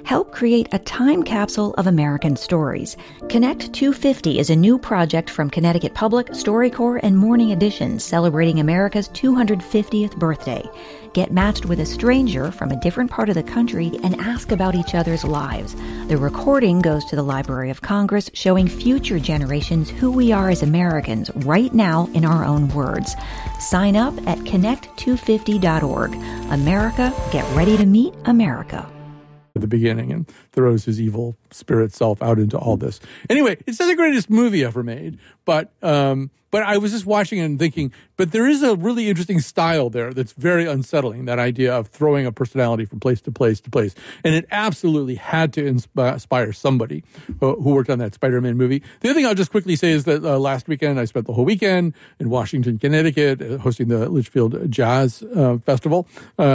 Help create a time capsule of American stories. Connect 250 is a new project from Connecticut Public, StoryCorps, and Morning Edition celebrating America's 250th birthday. Get matched with a stranger from a different part of the country and ask about each other's lives. The recording goes to the Library of Congress, showing future generations who we are as Americans right now in our own words. Sign up at connect250.org. America, get ready to meet America. At the beginning and throws his evil spirit self out into all this. Anyway, it's not the greatest movie ever made, but I was just watching it and thinking, but there is a really interesting style there that's very unsettling, that idea of throwing a personality from place to place to place. And it absolutely had to inspire somebody who worked on that Spider-Man movie. The other thing I'll just quickly say is that last weekend, I spent the whole weekend in Washington, Connecticut, hosting the Litchfield Jazz Festival.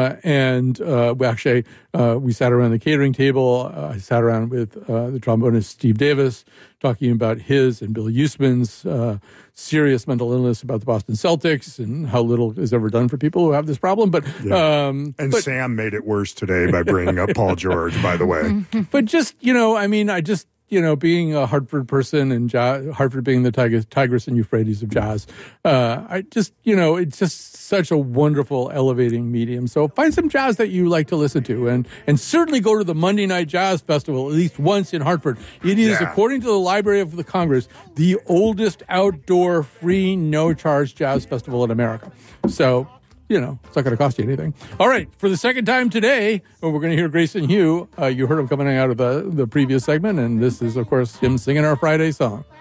We sat around the catering table. I sat around with the trombonist Steve Davis, talking about his and Bill Usman's serious mental illness about the Boston Celtics and how little is ever done for people who have this problem. But Sam made it worse today by bringing up Paul George, by the way. But just, being a Hartford person and Hartford being the Tigris and Euphrates of jazz, it's just such a wonderful, elevating medium. So find some jazz that you like to listen to, and certainly go to the Monday Night Jazz Festival at least once in Hartford. It is, according to the Library of the Congress, the oldest outdoor, free, no-charge jazz festival in America. So, it's not going to cost you anything. All right, for the second time today, we're going to hear Grayson Hugh. You heard him coming out of the previous segment, and this is, of course, him singing our Friday song.